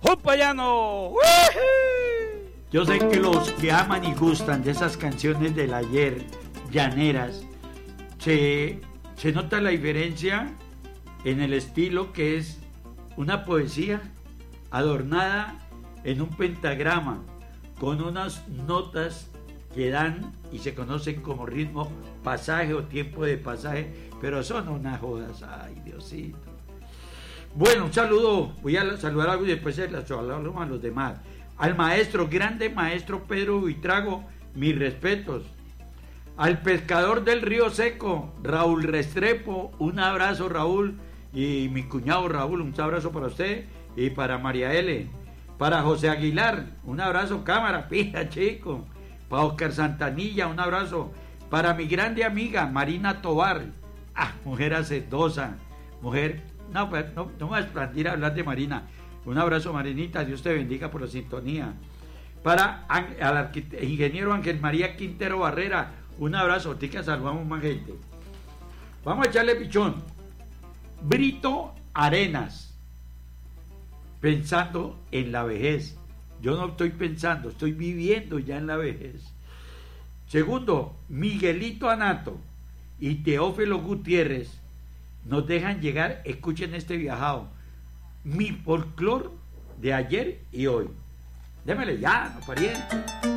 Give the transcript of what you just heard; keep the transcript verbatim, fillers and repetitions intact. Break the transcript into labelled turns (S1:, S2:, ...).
S1: ¡Popayano!
S2: Yo sé que los que aman y gustan de esas canciones del ayer, llaneras, se, se nota la diferencia en el estilo, que es una poesía adornada en un pentagrama, con unas notas que dan y se conocen como ritmo pasaje o tiempo de pasaje, pero son unas jodas. Ay, Diosito. Bueno, un saludo, voy a saludar algo y después se las saludamos a los demás. Al maestro, grande maestro Pedro Buitrago, mis respetos. Al pescador del Río Seco, Raúl Restrepo, un abrazo, Raúl, y mi cuñado Raúl, un abrazo para usted y para María L. Para José Aguilar, un abrazo, cámara, pija, chico. Para Oscar Santanilla, un abrazo. Para mi grande amiga Marina Tobar, ah, mujer hacendosa, mujer, no, no, no me voy a expandir a hablar de Marina. Un abrazo, Marinita, Dios te bendiga por la sintonía. Para al ingeniero Ángel María Quintero Barrera, un abrazo, tica, saludamos más gente. Vamos a echarle pichón. Brito Arenas, pensando en la vejez. Yo no estoy pensando, estoy viviendo ya en la vejez. Segundo, Miguelito Anato y Teófilo Gutiérrez nos dejan llegar, escuchen este viajado, mi folclor de ayer y hoy. Démele ya, no pariente.